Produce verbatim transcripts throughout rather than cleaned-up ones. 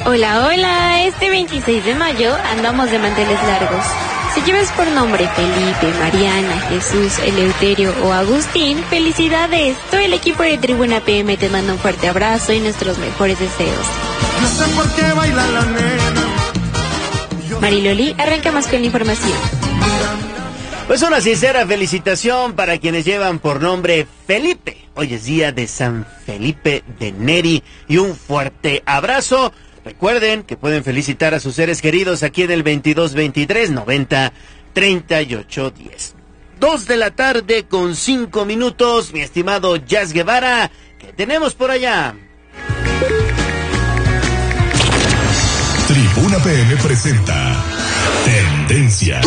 Hola, hola, este veintiséis de mayo andamos de manteles largos. Si llevas por nombre Felipe, Mariana, Jesús, Eleuterio o Agustín, felicidades. Todo el equipo de Tribuna P M te manda un fuerte abrazo y nuestros mejores deseos. No sé por qué baila la nena. Mariloli, arrancamos con la información. Pues una sincera felicitación para quienes llevan por nombre Felipe. Hoy es día de San Felipe de Neri y un fuerte abrazo. Recuerden que pueden felicitar a sus seres queridos aquí en el veintidós veintitrés noventa treinta y ocho diez. Dos de la tarde con cinco minutos, mi estimado Jazz Guevara, ¿qué tenemos por allá? Tribuna P M presenta Tendencias.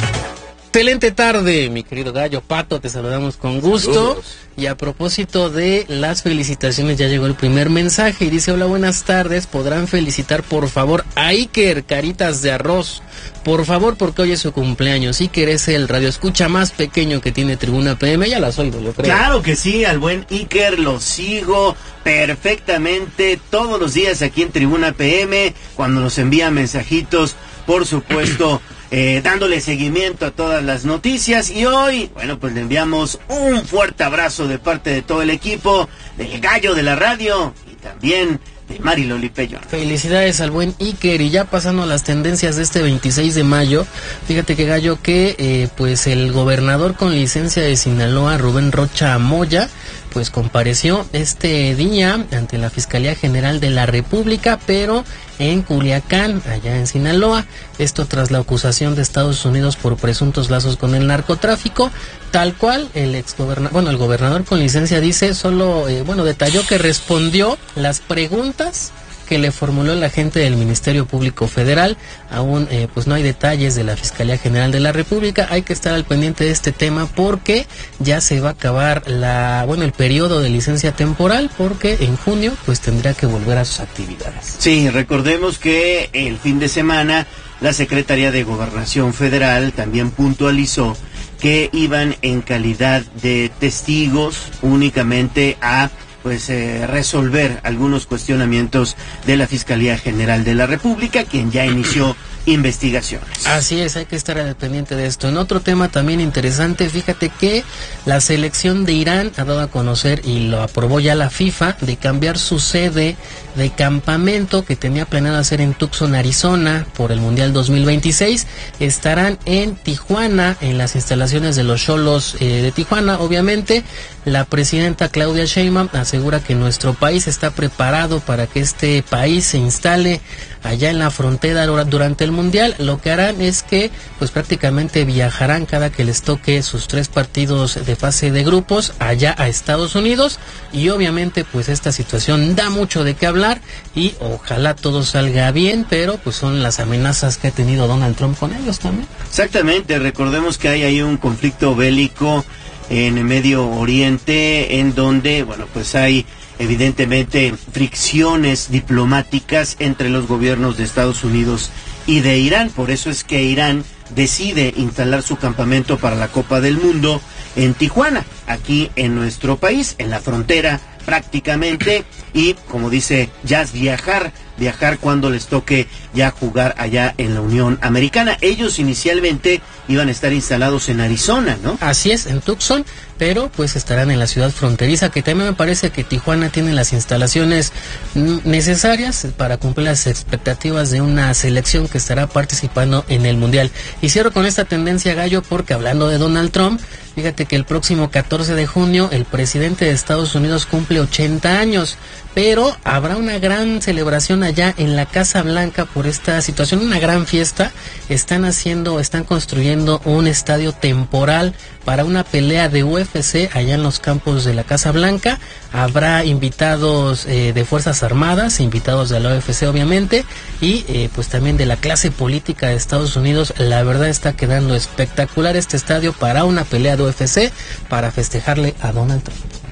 Excelente tarde, mi querido Gallo Pato, te saludamos con gusto. Saludos. Y a propósito de las felicitaciones, ya llegó el primer mensaje y dice: hola, buenas tardes, podrán felicitar por favor a Iker Caritas de Arroz, por favor, porque hoy es su cumpleaños. Iker es el radioescucha más pequeño que tiene Tribuna P M, ya lo has oído, yo creo. Claro que sí, al buen Iker lo sigo perfectamente todos los días aquí en Tribuna P M, cuando nos envía mensajitos, por supuesto, Eh, dándole seguimiento a todas las noticias. Y hoy, bueno, pues le enviamos un fuerte abrazo de parte de todo el equipo, del Gallo de la Radio y también de Mariloli Pellón. Felicidades al buen Iker. Y ya pasando a las tendencias de este veintiséis de mayo, fíjate que Gallo que eh, pues el gobernador con licencia de Sinaloa, Rubén Rocha Moya, pues compareció este día ante la Fiscalía General de la República, pero en Culiacán, allá en Sinaloa. Esto tras la acusación de Estados Unidos por presuntos lazos con el narcotráfico. Tal cual, el exgobernador, bueno, el gobernador con licencia dice, solo, eh, bueno, detalló que respondió las preguntas que le formuló el agente del Ministerio Público Federal. Aún eh, pues no hay detalles de la Fiscalía General de la República. Hay que estar al pendiente de este tema porque ya se va a acabar la bueno el periodo de licencia temporal, porque en junio pues tendrá que volver a sus actividades. Sí, recordemos que el fin de semana la Secretaría de Gobernación Federal también puntualizó que iban en calidad de testigos únicamente a pues eh, resolver algunos cuestionamientos de la Fiscalía General de la República, quien ya inició investigaciones. Así es, hay que estar al pendiente de esto. En otro tema también interesante, fíjate que la selección de Irán ha dado a conocer, y lo aprobó ya la FIFA, de cambiar su sede de campamento que tenía planeado hacer en Tucson, Arizona, por el Mundial dos mil veintiséis. Estarán en Tijuana, en las instalaciones de los Xolos eh, de Tijuana. Obviamente, la presidenta Claudia Sheinbaum asegura que nuestro país está preparado para que este país se instale allá en la frontera durante el Mundial. Lo que harán es que pues prácticamente viajarán cada que les toque sus tres partidos de fase de grupos allá a Estados Unidos, y obviamente pues esta situación da mucho de qué hablar y ojalá todo salga bien, pero pues son las amenazas que ha tenido Donald Trump con ellos también. Exactamente, recordemos que hay ahí un conflicto bélico en el Medio Oriente, en donde, bueno, pues hay evidentemente fricciones diplomáticas entre los gobiernos de Estados Unidos y de Irán. Por eso es que Irán decide instalar su campamento para la Copa del Mundo en Tijuana, aquí en nuestro país, en la frontera prácticamente, y como dice Jazz, viajar, viajar cuando les toque ya jugar allá en la Unión Americana. Ellos inicialmente iban a estar instalados en Arizona, ¿no? Así es, en Tucson, pero pues estarán en la ciudad fronteriza, que también me parece que Tijuana tiene las instalaciones necesarias para cumplir las expectativas de una selección que estará participando en el Mundial. Y cierro con esta tendencia, Gallo, porque hablando de Donald Trump, fíjate que el próximo catorce de junio el presidente de Estados Unidos cumple ochenta años, pero habrá una gran celebración allá en la Casa Blanca por esta situación, una gran fiesta. Están haciendo, están construyendo un estadio temporal para una pelea de U F C allá en los campos de la Casa Blanca. Habrá invitados eh, de Fuerzas Armadas, invitados de la U F C obviamente, y eh, pues también de la clase política de Estados Unidos. La verdad está quedando espectacular este estadio para una pelea de U F C, para festejarle a Donald Trump.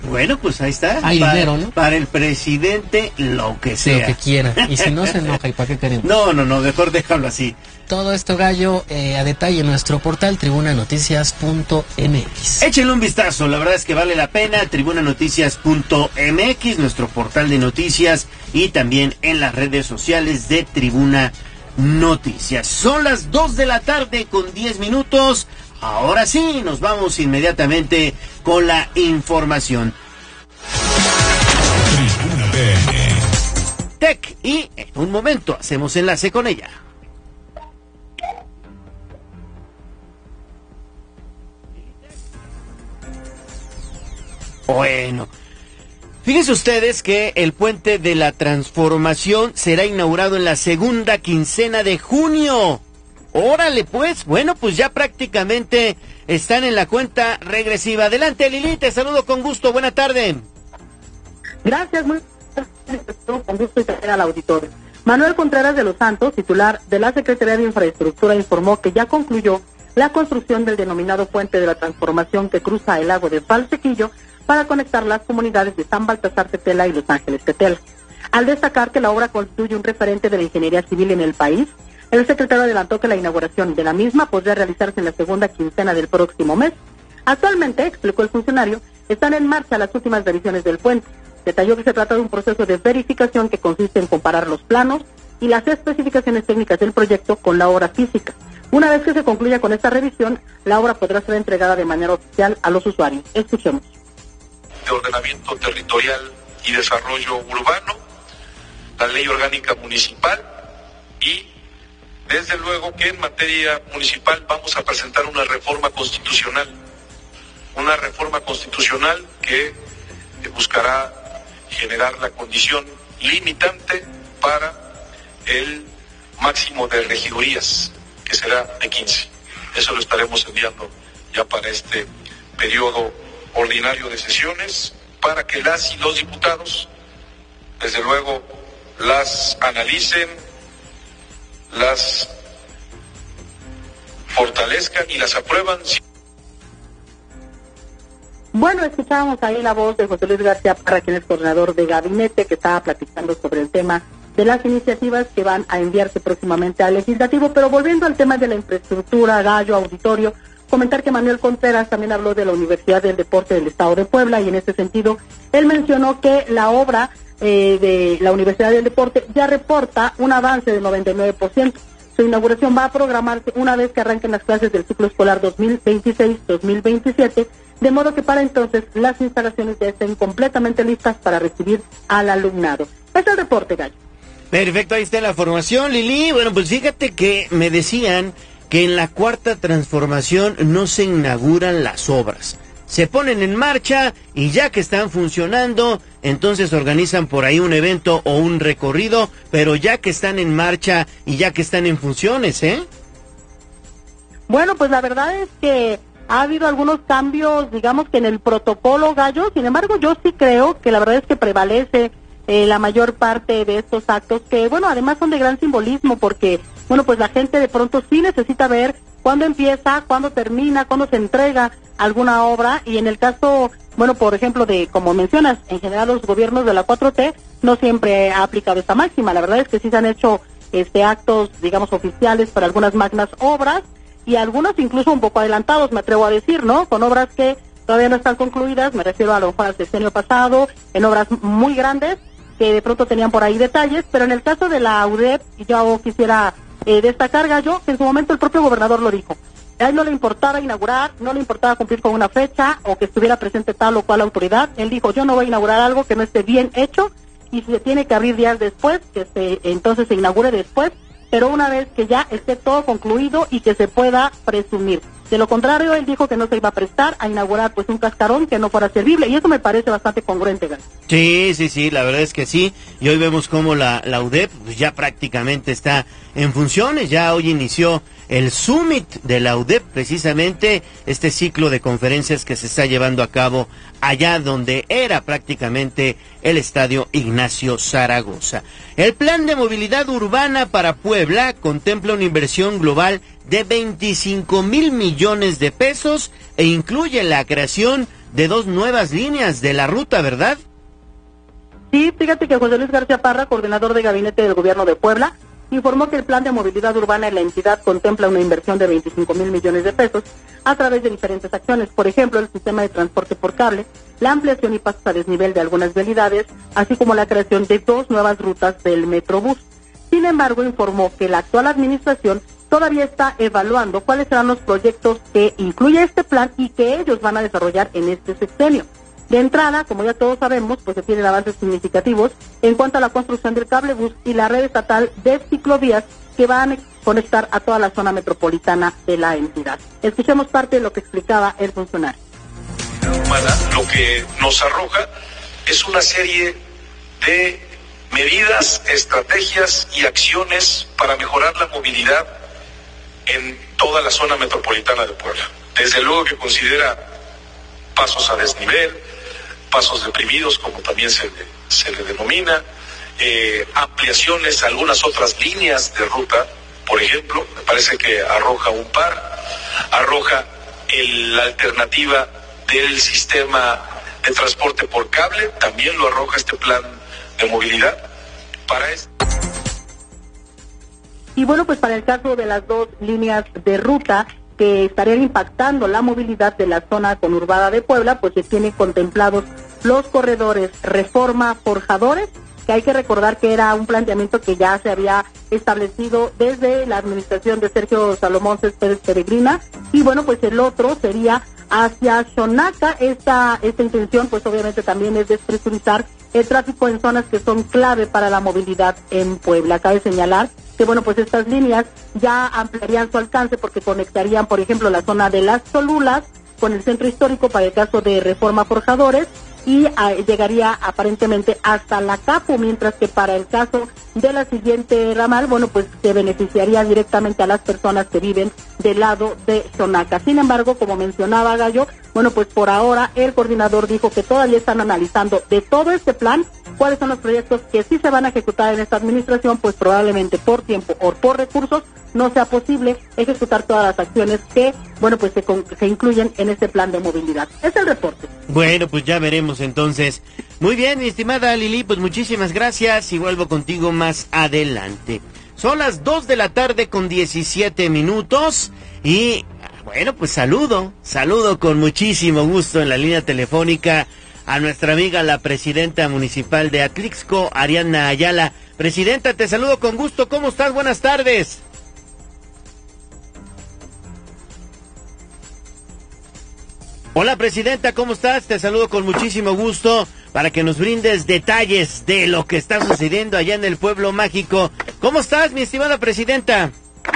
Bueno, pues ahí está. Hay para, dinero, ¿no? Para el presidente, lo que sea. Lo que quiera. Y si no se enoja, ¿y para qué queremos? No, no, no, mejor déjalo así. Todo esto, Gallo, eh, a detalle en nuestro portal tribuna noticias punto m x. Échenle un vistazo, la verdad es que vale la pena. tribuna noticias punto m x, nuestro portal de noticias, y también en las redes sociales de Tribuna Noticias. Son las dos de la tarde con diez minutos. Ahora sí, nos vamos inmediatamente con la información. Tribuna P M. Tech, y en un momento hacemos enlace con ella. Bueno, fíjense ustedes que el Puente de la Transformación será inaugurado en la segunda quincena de junio. Órale pues, bueno, pues ya prácticamente están en la cuenta regresiva. Adelante, Lili, te saludo con gusto, buena tarde. Gracias, muy con gusto y también al auditorio. Manuel Contreras de los Santos, titular de la Secretaría de Infraestructura, informó que ya concluyó la construcción del denominado Puente de la Transformación que cruza el lago de Valsequillo para conectar las comunidades de San Baltasar Tetela y Los Ángeles Tetela. Al destacar que la obra constituye un referente de la ingeniería civil en el país, el secretario adelantó que la inauguración de la misma podría realizarse en la segunda quincena del próximo mes. Actualmente, explicó el funcionario, están en marcha las últimas revisiones del puente. Detalló que se trata de un proceso de verificación que consiste en comparar los planos y las especificaciones técnicas del proyecto con la obra física. Una vez que se concluya con esta revisión, la obra podrá ser entregada de manera oficial a los usuarios. Escuchemos. De ordenamiento territorial y desarrollo urbano, la ley orgánica municipal, y desde luego que en materia municipal vamos a presentar una reforma constitucional, una reforma constitucional que buscará generar la condición limitante para el máximo de regidurías, que será de quince. Eso lo estaremos enviando ya para este periodo ordinario de sesiones, para que las y los diputados, desde luego, las analicen, las fortalezcan y las aprueban. Bueno, escuchábamos ahí la voz de José Luis García Parra, quien es coordinador de gabinete, que estaba platicando sobre el tema de las iniciativas que van a enviarse próximamente al legislativo. Pero volviendo al tema de la infraestructura, Gallo, auditorio, comentar que Manuel Contreras también habló de la Universidad del Deporte del Estado de Puebla, y en este sentido él mencionó que la obra eh, de la Universidad del Deporte ya reporta un avance del noventa y nueve por ciento. Su inauguración va a programarse una vez que arranquen las clases del ciclo escolar dos mil veintiséis dos mil veintisiete, de modo que para entonces las instalaciones ya estén completamente listas para recibir al alumnado. Es el reporte, Gallo. Perfecto, ahí está la formación, Lili. Bueno, pues fíjate que me decían que en la cuarta transformación no se inauguran las obras. Se ponen en marcha y ya que están funcionando, entonces organizan por ahí un evento o un recorrido, pero ya que están en marcha y ya que están en funciones, ¿eh? Bueno, pues la verdad es que ha habido algunos cambios, digamos que en el protocolo, Gallo. Sin embargo, yo sí creo que la verdad es que prevalece eh, la mayor parte de estos actos, que bueno, además son de gran simbolismo, porque bueno, pues la gente de pronto sí necesita ver cuándo empieza, cuándo termina, cuándo se entrega alguna obra. Y en el caso, bueno, por ejemplo, de, como mencionas, en general los gobiernos de la cuatro T no siempre ha aplicado esta máxima. La verdad es que sí se han hecho este actos, digamos, oficiales para algunas magnas obras, y algunos incluso un poco adelantados, me atrevo a decir, ¿no? Con obras que todavía no están concluidas, me refiero a lo mejor al sexenio pasado, en obras muy grandes, que de pronto tenían por ahí detalles. Pero en el caso de la U D E P, yo quisiera Eh, destacar, Gallo, que en su momento el propio gobernador lo dijo. A él no le importaba inaugurar, no le importaba cumplir con una fecha o que estuviera presente tal o cual autoridad. Él dijo, yo no voy a inaugurar algo que no esté bien hecho, y si se tiene que abrir días después, que se, entonces se inaugure después, pero una vez que ya esté todo concluido y que se pueda presumir. De lo contrario, él dijo que no se iba a prestar a inaugurar pues un cascarón que no fuera servible, y eso me parece bastante congruente, Gallo. Sí, sí, sí, la verdad es que sí, y hoy vemos cómo la, la U D E P pues, ya prácticamente está en funciones. Ya hoy inició el Summit de la U D E P, precisamente este ciclo de conferencias que se está llevando a cabo allá donde era prácticamente el Estadio Ignacio Zaragoza. El Plan de Movilidad Urbana para Puebla contempla una inversión global de veinticinco mil millones de pesos e incluye la creación de dos nuevas líneas de la ruta, ¿verdad? Sí, fíjate que José Luis García Parra, coordinador de gabinete del gobierno de Puebla, informó que el plan de movilidad urbana en la entidad contempla una inversión de veinticinco mil millones de pesos a través de diferentes acciones, por ejemplo, el sistema de transporte por cable, la ampliación y pasos a desnivel de algunas vialidades, así como la creación de dos nuevas rutas del Metrobús. Sin embargo, informó que la actual administración todavía está evaluando cuáles serán los proyectos que incluye este plan y que ellos van a desarrollar en este sexenio. De entrada, como ya todos sabemos, pues se tienen avances significativos en cuanto a la construcción del cablebús y la red estatal de ciclovías que van a conectar a toda la zona metropolitana de la entidad. Escuchemos parte de lo que explicaba el funcionario. Lo que nos arroja es una serie de medidas, estrategias y acciones para mejorar la movilidad en toda la zona metropolitana de Puebla. Desde luego que considera pasos a desnivel, pasos deprimidos, como también se le, se le denomina, eh, ampliaciones a algunas otras líneas de ruta, por ejemplo, me parece que arroja un par, arroja el, la alternativa del sistema de transporte por cable, también lo arroja este plan de movilidad para esto. Y bueno, pues para el caso de las dos líneas de ruta que estarían impactando la movilidad de la zona conurbada de Puebla, pues se tienen contemplados los corredores Reforma Forjadores, que hay que recordar que era un planteamiento que ya se había establecido desde la administración de Sergio Salomón Céspedes Peregrina, y bueno, pues el otro sería hacia Xonaca. Esta, esta intención pues obviamente también es despresurizar el tráfico en zonas que son clave para la movilidad en Puebla. Cabe señalar que bueno, pues estas líneas ya ampliarían su alcance porque conectarían, por ejemplo, la zona de Las Tolulas con el centro histórico para el caso de Reforma Forjadores, y a, llegaría aparentemente hasta la Capu, mientras que para el caso de la siguiente ramal, bueno, pues se beneficiaría directamente a las personas que viven del lado de Xonaca. Sin embargo, como mencionaba Gallo, bueno, pues por ahora el coordinador dijo que todavía están analizando de todo este plan cuáles son los proyectos que sí se van a ejecutar en esta administración, pues probablemente por tiempo o por recursos no sea posible ejecutar todas las acciones que, bueno, pues se, se incluyen en este plan de movilidad. Es el reporte. Bueno, pues ya veremos entonces. Muy bien, mi estimada Lili, pues muchísimas gracias y vuelvo contigo más adelante. Son las dos de la tarde con diecisiete minutos y, bueno, pues saludo, saludo con muchísimo gusto en la línea telefónica a nuestra amiga la presidenta municipal de Atlixco, Ariana Ayala. Presidenta, te saludo con gusto, ¿cómo estás? Buenas tardes. Hola, presidenta, ¿cómo estás? Te saludo con muchísimo gusto para que nos brindes detalles de lo que está sucediendo allá en el pueblo mágico. ¿Cómo estás, mi estimada presidenta?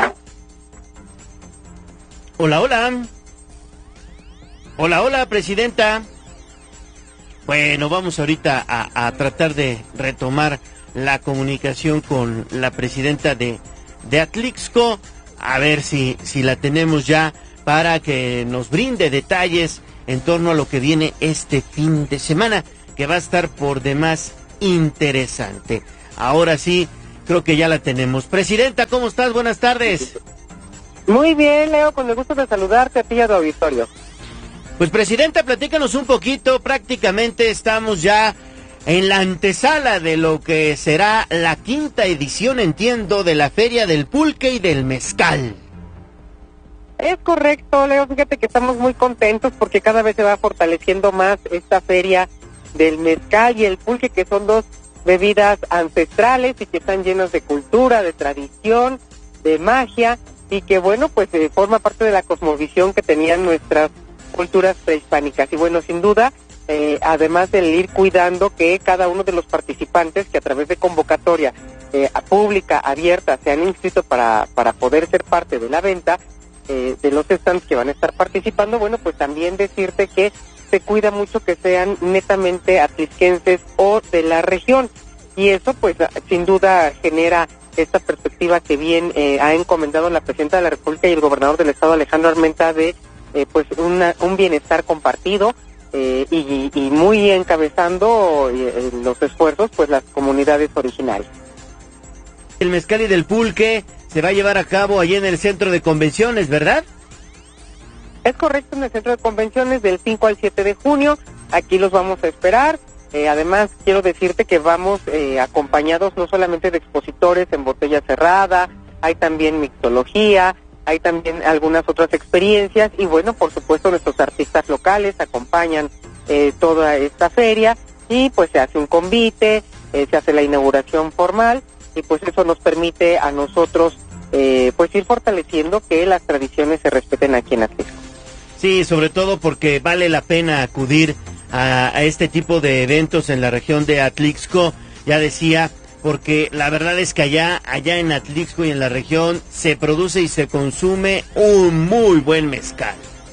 Hola, hola. Hola, hola, presidenta. Bueno, vamos ahorita a, a tratar de retomar la comunicación con la presidenta de, de Atlixco, a ver si, si la tenemos ya para que nos brinde detalles en torno a lo que viene este fin de semana, que va a estar por demás interesante. Ahora sí, creo que ya la tenemos. Presidenta, ¿cómo estás? Buenas tardes. Muy bien, Leo, con el gusto de saludarte a ti y a tu auditorio. Pues, presidenta, platícanos un poquito. Prácticamente estamos ya en la antesala de lo que será la quinta edición, entiendo, de la Feria del Pulque y del Mezcal. Es correcto, Leo, fíjate que estamos muy contentos porque cada vez se va fortaleciendo más esta feria del mezcal y el pulque, que son dos bebidas ancestrales y que están llenas de cultura, de tradición, de magia, y que bueno, pues eh, forma parte de la cosmovisión que tenían nuestras culturas prehispánicas. Y bueno, sin duda, eh, además del ir cuidando que cada uno de los participantes que a través de convocatoria eh, pública, abierta, se han inscrito para, para poder ser parte de la venta, Eh, de los stands que van a estar participando, bueno, pues también decirte que se cuida mucho que sean netamente atlixquenses o de la región, y eso pues sin duda genera esta perspectiva que bien eh, ha encomendado la presidenta de la República y el gobernador del estado, Alejandro Armenta, de eh, pues una, un bienestar compartido eh, y, y muy encabezando eh, los esfuerzos pues las comunidades originarias. El mezcal y del pulque se va a llevar a cabo allí en el centro de convenciones, ¿verdad? Es correcto, en el Centro de Convenciones del cinco al siete de junio, aquí los vamos a esperar. Eh, además, quiero decirte que vamos eh, acompañados no solamente de expositores en botella cerrada, hay también mixología, hay también algunas otras experiencias y bueno, por supuesto nuestros artistas locales acompañan eh, toda esta feria y pues se hace un convite, eh, se hace la inauguración formal y pues eso nos permite a nosotros eh, pues ir fortaleciendo que las tradiciones se respeten aquí en Atlixco. Sí, sobre todo porque vale la pena acudir a, a este tipo de eventos en la región de Atlixco, ya decía, porque la verdad es que allá, allá en Atlixco y en la región se produce y se consume un muy buen mezcal.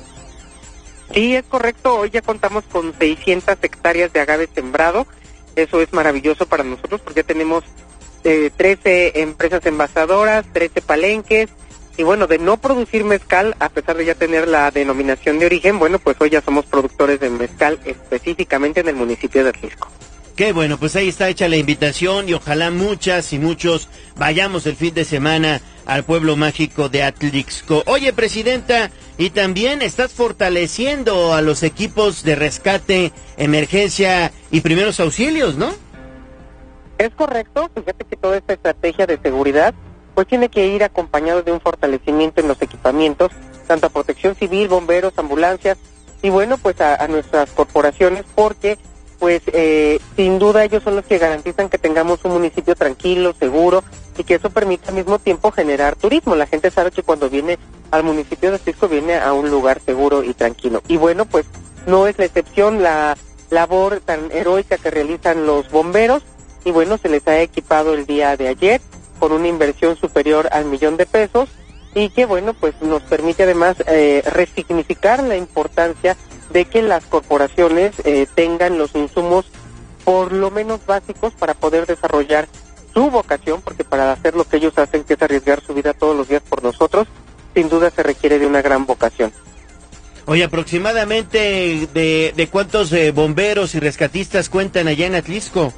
Sí, es correcto, hoy ya contamos con seiscientas hectáreas de agave sembrado, eso es maravilloso para nosotros porque ya tenemos eh, trece empresas envasadoras, trece palenques, y bueno, de no producir mezcal, a pesar de ya tener la denominación de origen, bueno, pues hoy ya somos productores de mezcal específicamente en el municipio de Atlixco. Qué bueno, pues ahí está hecha la invitación y ojalá muchas y muchos vayamos el fin de semana al pueblo mágico de Atlixco. Oye, Presidenta, y también estás fortaleciendo a los equipos de rescate, emergencia y primeros auxilios, ¿no? Es correcto, fíjate que toda esta estrategia de seguridad pues tiene que ir acompañado de un fortalecimiento en los equipamientos, tanto a protección civil, bomberos, ambulancias, y bueno, pues a, a nuestras corporaciones, porque pues eh, sin duda ellos son los que garantizan que tengamos un municipio tranquilo, seguro, y que eso permite al mismo tiempo generar turismo. La gente sabe que cuando viene al municipio de Atlixco viene a un lugar seguro y tranquilo. Y bueno, pues no es la excepción la labor tan heroica que realizan los bomberos, y bueno, se les ha equipado el día de ayer, con una inversión superior al millón de pesos y que bueno pues nos permite además eh, resignificar la importancia de que las corporaciones eh, tengan los insumos por lo menos básicos para poder desarrollar su vocación, porque para hacer lo que ellos hacen, que es arriesgar su vida todos los días por nosotros, sin duda se requiere de una gran vocación. Oye, aproximadamente de, de cuántos eh, bomberos y rescatistas cuentan allá en Atlixco.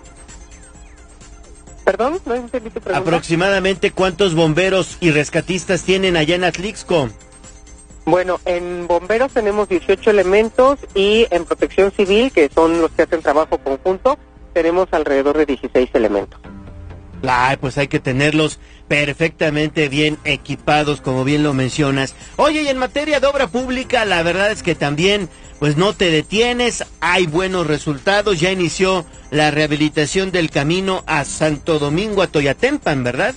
Perdón, no entendí tu pregunta. Aproximadamente cuántos bomberos y rescatistas tienen allá en Atlixco. Bueno, en bomberos tenemos dieciocho elementos y en protección civil, que son los que hacen trabajo conjunto, tenemos alrededor de dieciséis elementos. Ay, pues hay que tenerlos perfectamente bien equipados, como bien lo mencionas. Oye, y en materia de obra pública, la verdad es que también, pues no te detienes, hay buenos resultados, ya inició la rehabilitación del camino a Santo Domingo, a Toyatempan, ¿verdad?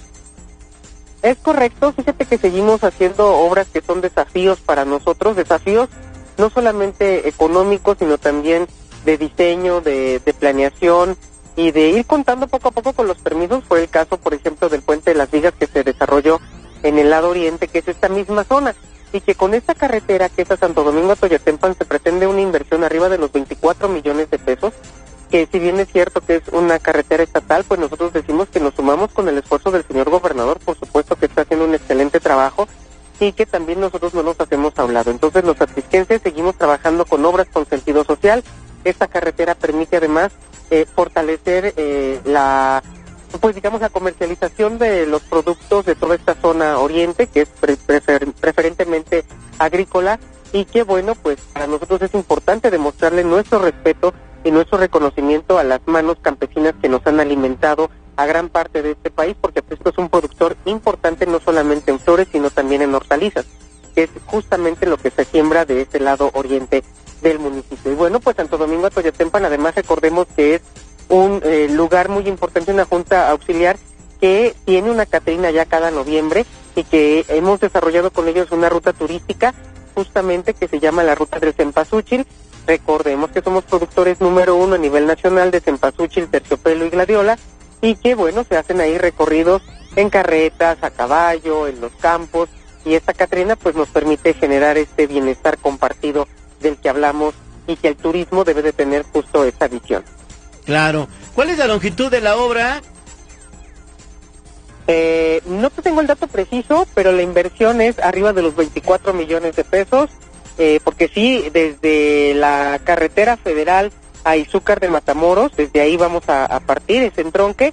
Es correcto, fíjate que seguimos haciendo obras que son desafíos para nosotros, desafíos no solamente económicos, sino también de diseño, de, de planeación y de ir contando poco a poco con los permisos. Fue el caso, por ejemplo, del Puente de las Vigas que se desarrolló en el lado oriente, que es esta misma zona, y que con esta carretera que es a Santo Domingo a Toyatempan se pretende una inversión arriba de los veinticuatro millones de pesos, que si bien es cierto que es una carretera estatal, pues nosotros decimos que nos sumamos con el esfuerzo del señor gobernador, por supuesto que está haciendo un excelente trabajo, y que también nosotros no nos hacemos a un lado. Entonces los atlixquenses seguimos trabajando con obras con sentido social. Esta carretera permite además eh, fortalecer eh, la, pues digamos la comercialización de los productos de toda esta zona oriente, que es pre prefer preferentemente agrícola, y que bueno, pues para nosotros es importante demostrarle nuestro respeto y nuestro reconocimiento a las manos campesinas que nos han alimentado a gran parte de este país, porque esto es un productor importante no solamente en flores, sino también en hortalizas, que es justamente lo que se siembra de este lado oriente del municipio. Y bueno, pues Santo Domingo a Toyatempan, además recordemos que es un eh, lugar muy importante, una junta auxiliar que tiene una caterina ya cada noviembre y que hemos desarrollado con ellos una ruta turística justamente que se llama la Ruta del Cempasúchil. Recordemos que somos productores número uno a nivel nacional de cempasúchil, terciopelo y gladiola, y que bueno, se hacen ahí recorridos en carretas, a caballo, en los campos, y esta catrina pues nos permite generar este bienestar compartido del que hablamos y que el turismo debe de tener justo esa visión. Claro. ¿Cuál es la longitud de la obra? Eh, no te tengo el dato preciso, pero la inversión es arriba de los veinticuatro millones de pesos. Eh, porque sí, desde la carretera federal a Izúcar de Matamoros, desde ahí vamos a, a partir, ese entronque,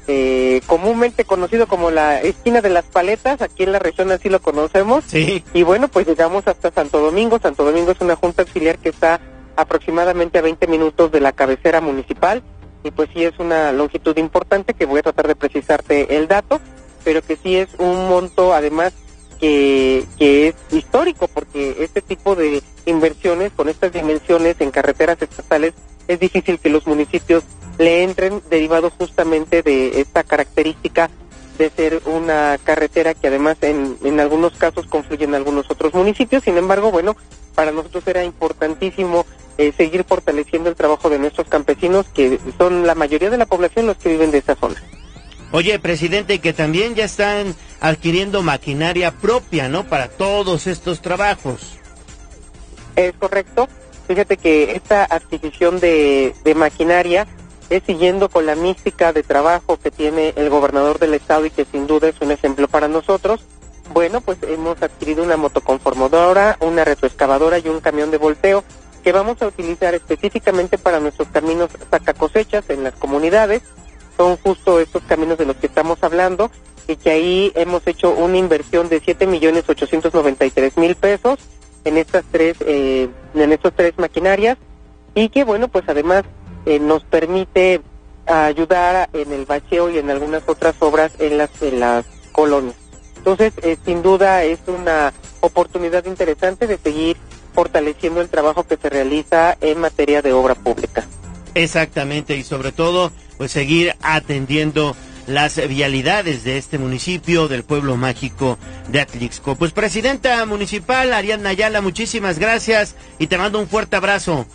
eh, comúnmente conocido como la esquina de las Paletas, aquí en la región así lo conocemos. Sí. Y bueno, pues llegamos hasta Santo Domingo. Santo Domingo es una junta auxiliar que está aproximadamente a veinte minutos de la cabecera municipal, y pues sí es una longitud importante, que voy a tratar de precisarte el dato, pero que sí es un monto además que, que es histórico, porque este tipo de inversiones con estas dimensiones en carreteras estatales es difícil que los municipios le entren, derivado justamente de esta característica de ser una carretera que además en, en algunos casos confluye en algunos otros municipios. Sin embargo, bueno, para nosotros era importantísimo eh, seguir fortaleciendo el trabajo de nuestros campesinos, que son la mayoría de la población los que viven de esa zona. Oye, presidente, que también ya están adquiriendo maquinaria propia, ¿no?, para todos estos trabajos. Es correcto. Fíjate que esta adquisición de, de maquinaria es siguiendo con la mística de trabajo que tiene el gobernador del estado, y que sin duda es un ejemplo para nosotros. Bueno, pues hemos adquirido una motoconformadora, una retroexcavadora y un camión de volteo que vamos a utilizar específicamente para nuestros caminos sacacosechas en las comunidades. Son justo estos caminos de los que estamos hablando, y que ahí hemos hecho una inversión de siete millones ochocientos noventa y tres mil pesos en estas tres, eh, en estas tres maquinarias, y que bueno, pues además eh, nos permite ayudar en el bacheo y en algunas otras obras en las, en las colonias. Entonces, eh, sin duda es una oportunidad interesante de seguir fortaleciendo el trabajo que se realiza en materia de obra pública. Exactamente, y sobre todo, pues seguir atendiendo las vialidades de este municipio, del pueblo mágico de Atlixco. Pues, presidenta municipal Ariadna Ayala, muchísimas gracias y te mando un fuerte abrazo.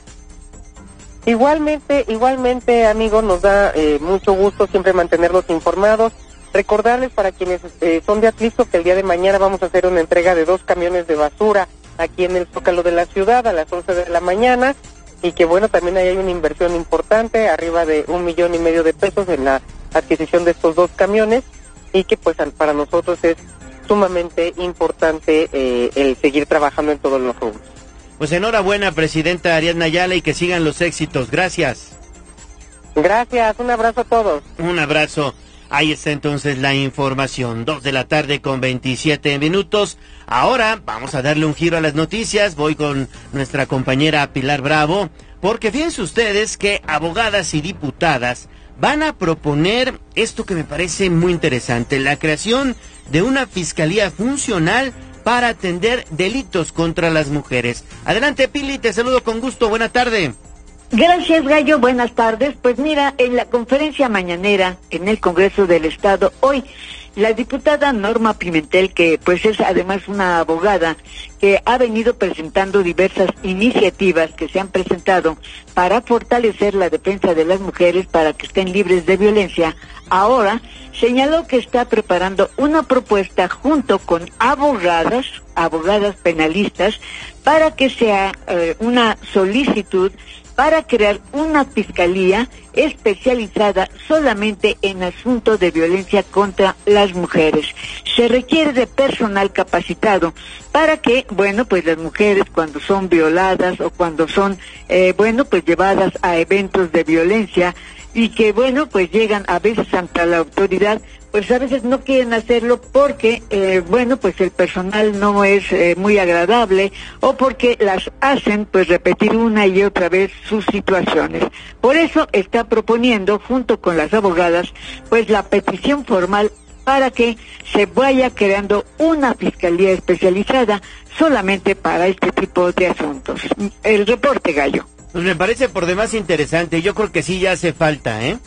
Igualmente, igualmente, amigo, nos da eh, mucho gusto siempre mantenerlos informados. Recordarles para quienes eh, son de Atlixco que el día de mañana vamos a hacer una entrega de dos camiones de basura aquí en el Zócalo de la ciudad a las once de la mañana, y que bueno, también ahí hay una inversión importante, arriba de un millón y medio de pesos en la adquisición de estos dos camiones, y que pues para nosotros es sumamente importante eh, el seguir trabajando en todos los rubros. Pues enhorabuena, presidenta Ariadna Ayala, y que sigan los éxitos. Gracias. Gracias, un abrazo a todos. Un abrazo. Ahí está entonces la información. Dos de la tarde con veintisiete minutos. Ahora vamos a darle un giro a las noticias. Voy con nuestra compañera Pilar Bravo, porque fíjense ustedes que abogadas y diputadas van a proponer esto que me parece muy interesante: la creación de una fiscalía funcional para atender delitos contra las mujeres. Adelante, Pili, te saludo con gusto. Buena tarde. Gracias, Gallo. Buenas tardes. Pues mira, en la conferencia mañanera en el Congreso del Estado, hoy, la diputada Norma Pimentel, que pues es además una abogada que ha venido presentando diversas iniciativas que se han presentado para fortalecer la defensa de las mujeres para que estén libres de violencia, ahora señaló que está preparando una propuesta junto con abogadas, abogadas penalistas, para que sea eh, una solicitud para crear una fiscalía especializada solamente en asuntos de violencia contra las mujeres. Se requiere de personal capacitado para que, bueno, pues las mujeres cuando son violadas o cuando son, eh, bueno, pues llevadas a eventos de violencia y que, bueno, pues llegan a veces ante la autoridad, pues a veces no quieren hacerlo porque, eh, bueno, pues el personal no es eh, muy agradable, o porque las hacen pues repetir una y otra vez sus situaciones. Por eso está proponiendo, junto con las abogadas, pues la petición formal para que se vaya creando una fiscalía especializada solamente para este tipo de asuntos. El reporte, Gallo. Pues me parece por demás interesante. Yo creo que sí ya hace falta, ¿eh?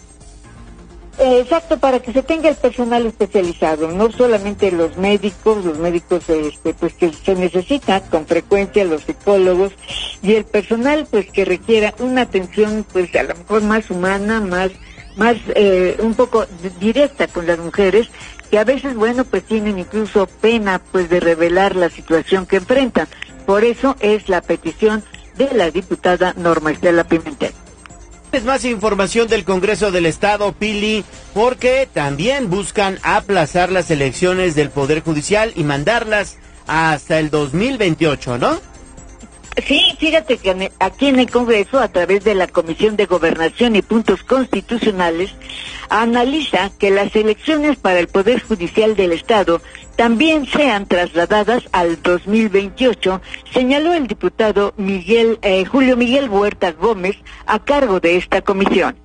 Eh, exacto, para que se tenga el personal especializado, no solamente los médicos, los médicos este, pues que se necesita con frecuencia, los psicólogos y el personal pues que requiera una atención pues a lo mejor más humana, más más eh, un poco directa con las mujeres, que a veces, bueno, pues tienen incluso pena pues de revelar la situación que enfrentan. Por eso es la petición de la diputada Norma Estela Pimentel. Es más información del Congreso del Estado, Pili, porque también buscan aplazar las elecciones del Poder Judicial y mandarlas hasta el dos mil veintiocho, ¿no? Sí, fíjate que aquí en el Congreso, a través de la Comisión de Gobernación y Puntos Constitucionales, analiza que las elecciones para el Poder Judicial del Estado también sean trasladadas al dos mil veintiocho, señaló el diputado Miguel eh, Julio Miguel Huerta Gómez, a cargo de esta comisión.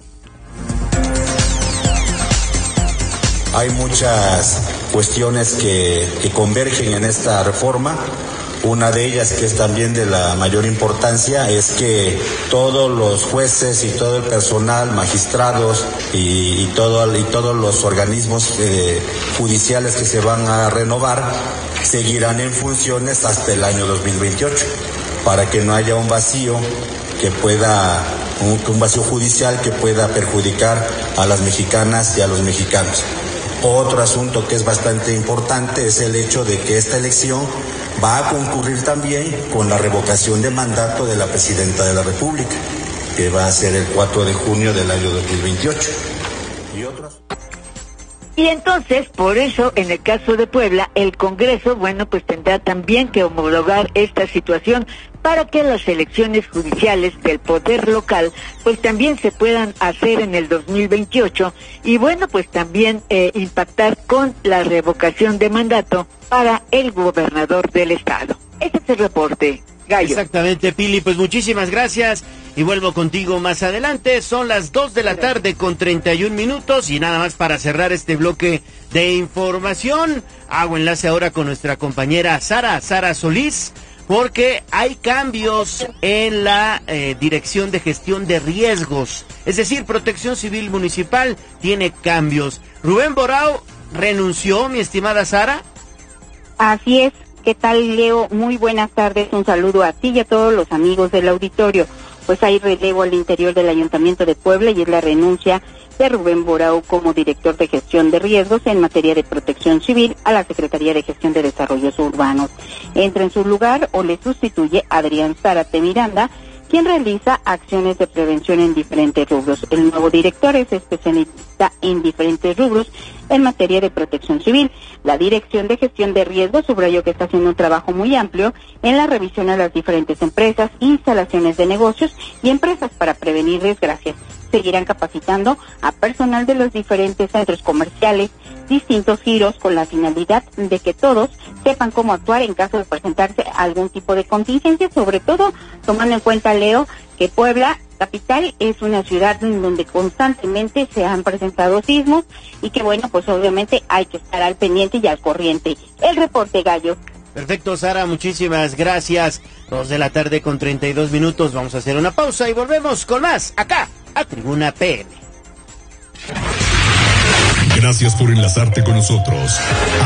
Hay muchas cuestiones que, que convergen en esta reforma. Una de ellas, que es también de la mayor importancia, es que todos los jueces y todo el personal, magistrados y, y, todo, y todos los organismos eh, judiciales que se van a renovar seguirán en funciones hasta el año dos mil veintiocho, para que no haya un vacío que pueda, un, un vacío judicial que pueda perjudicar a las mexicanas y a los mexicanos. Otro asunto que es bastante importante es el hecho de que esta elección va a concurrir también con la revocación de mandato de la Presidenta de la República, que va a ser el cuatro de junio del año dos mil veintiocho. Y otros... Y entonces, por eso, en el caso de Puebla, el Congreso, bueno, pues tendrá también que homologar esta situación para que las elecciones judiciales del poder local, pues también se puedan hacer en el dos mil veintiocho y, bueno, pues también eh, impactar con la revocación de mandato para el gobernador del estado. Ese es el reporte. Gallo. Exactamente, Pili, pues muchísimas gracias y vuelvo contigo más adelante. Son las dos de la tarde con treinta y un minutos y nada más para cerrar este bloque de información. Hago enlace ahora con nuestra compañera Sara, Sara Solís, porque hay cambios en la eh, Dirección de Gestión de Riesgos. Es decir, Protección Civil Municipal tiene cambios. Rubén Borao renunció, mi estimada Sara. Así es. ¿Qué tal, Leo? Muy buenas tardes, un saludo a ti y a todos los amigos del auditorio. Pues hay relevo al interior del Ayuntamiento de Puebla y es la renuncia de Rubén Borao como director de gestión de riesgos en materia de protección civil a la Secretaría de Gestión de Desarrollos Urbanos. Entra en su lugar o le sustituye Adrián Zárate Miranda, quien realiza acciones de prevención en diferentes rubros. El nuevo director es especialista en diferentes rubros en materia de protección civil. La Dirección de Gestión de Riesgos subrayó que está haciendo un trabajo muy amplio en la revisión a las diferentes empresas, instalaciones de negocios y empresas para prevenir desgracias. Seguirán capacitando a personal de los diferentes centros comerciales, distintos giros, con la finalidad de que todos sepan cómo actuar en caso de presentarse algún tipo de contingencia, sobre todo tomando en cuenta, Leo, que Puebla capital es una ciudad en donde constantemente se han presentado sismos y que, bueno, pues obviamente hay que estar al pendiente y al corriente. El reporte, Gallo. Perfecto, Sara, muchísimas gracias. Dos de la tarde con treinta y dos minutos. Vamos a hacer una pausa y volvemos con más acá a Tribuna P M. Gracias por enlazarte con nosotros.